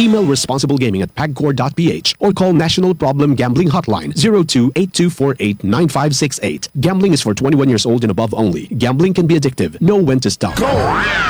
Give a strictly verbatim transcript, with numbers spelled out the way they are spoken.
Email responsiblegaming at pagcor dot p h or call National Problem Gambling Hotline zero two eight two four eight nine five six eight. Gambling is for twenty-one years old and above only. Gambling can be addictive. Know when to stop.